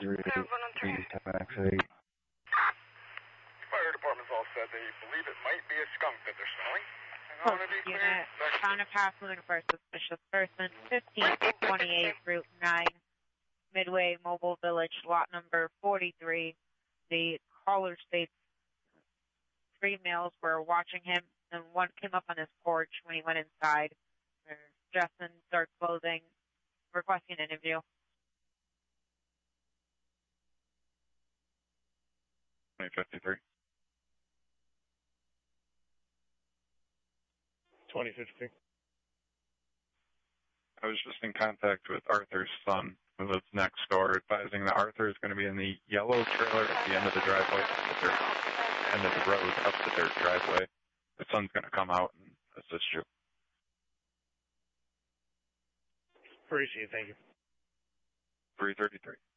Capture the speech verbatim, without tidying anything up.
three, actually. Fire department's all said they believe it might be a skunk that they're smelling. Focus unit, found a pass moving for a suspicious person, fifteen twenty-eight, Route nine, Midway Mobile Village, lot number forty-three. The caller states three males were watching him, and one came up on his porch when he went inside. They're dressing dark clothing, requesting an interview. twenty fifty-three. twenty fifty-three. I was just in contact with Arthur's son, who lives next door, advising that Arthur is going to be in the yellow trailer at the end of the driveway, up the dirt, end of the road, up the dirt driveway. The son's going to come out and assist you. Appreciate it. Thank you. three thirty-three.